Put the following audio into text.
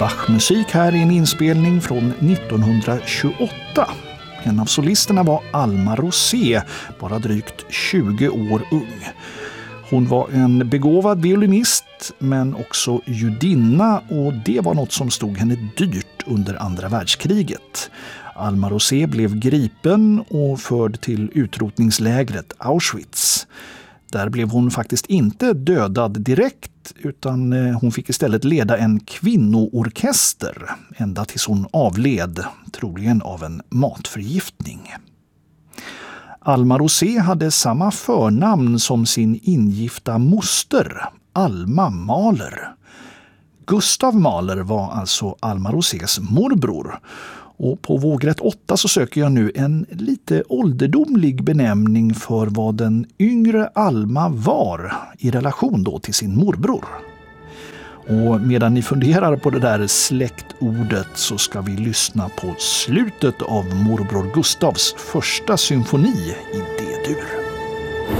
Bach-musik här är en inspelning från 1928. En av solisterna var Alma Rosé, bara drygt 20 år ung. Hon var en begåvad violinist men också judinna, och det var något som stod henne dyrt under andra världskriget. Alma Rosé blev gripen och förd till utrotningslägret Auschwitz. Där blev hon faktiskt inte dödad direkt, utan hon fick istället leda en kvinnoorkester ända tills hon avled, troligen av en matförgiftning. Alma Rosé hade samma förnamn som sin ingifta moster, Alma Mahler. Gustav Mahler var alltså Alma Rosés morbror. Och på vågrätt 8 så söker jag nu en lite ålderdomlig benämning för vad den yngre Alma var i relation då till sin morbror. Och medan ni funderar på det där släktordet så ska vi lyssna på slutet av morbror Gustavs första symfoni i D-dur.